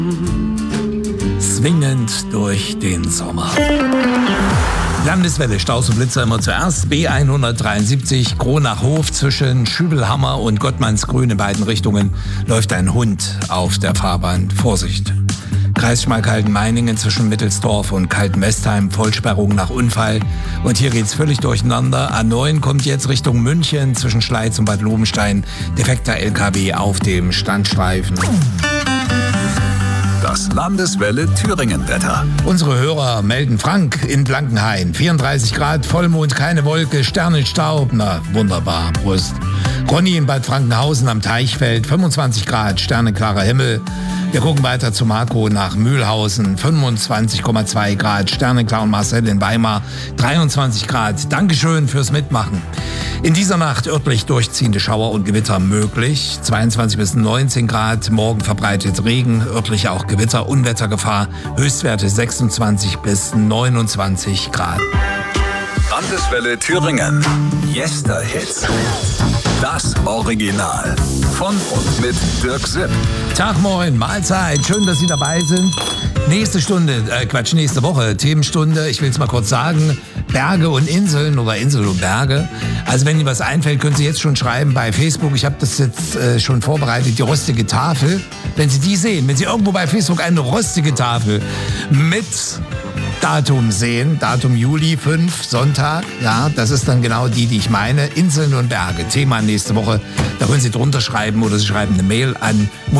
Zwingend durch den Sommer. Landeswelle, Staus und Blitzer immer zuerst. B173 Kronach-Hof zwischen Schübelhammer und Gottmannsgrün in beiden Richtungen läuft ein Hund auf der Fahrbahn. Vorsicht. Kreis Schmalkalden-Meiningen zwischen Mittelsdorf und Kalten-Westheim, Vollsperrung nach Unfall. Und hier geht's völlig durcheinander. A9 kommt jetzt Richtung München zwischen Schleiz und Bad Lobenstein. Defekter LKW auf dem Standstreifen. Das Landeswelle Thüringen-Wetter. Unsere Hörer melden Frank in Blankenhain. 34 Grad, Vollmond, keine Wolke, Sternenstaub. Na, wunderbar, Prost. Ronny in Bad Frankenhausen am Teichfeld, 25 Grad, sternenklarer Himmel. Wir gucken weiter zu Marco nach Mühlhausen, 25,2 Grad, sternenklar, und Marcel in Weimar, 23 Grad. Dankeschön fürs Mitmachen. In dieser Nacht örtlich durchziehende Schauer und Gewitter möglich, 22 bis 19 Grad, morgen verbreitet Regen, örtlich auch Gewitter, Unwettergefahr, Höchstwerte 26 bis 29 Grad. Landeswelle Thüringen. Yesterhits. Das Original. Von und mit Dirk Sipp. Tag, moin, Mahlzeit. Schön, dass Sie dabei sind. Nächste Woche, Themenstunde. Ich will es mal kurz sagen. Berge und Inseln oder Insel und Berge. Also wenn Ihnen was einfällt, können Sie jetzt schon schreiben bei Facebook. Ich habe das jetzt schon vorbereitet, die rostige Tafel. Wenn Sie die sehen, wenn Sie irgendwo bei Facebook eine rostige Tafel mit Datum sehen, Datum Juli 5, Sonntag, ja, das ist dann genau die ich meine. Inseln und Berge, Thema nächste Woche. Da können Sie drunter schreiben oder Sie schreiben eine Mail an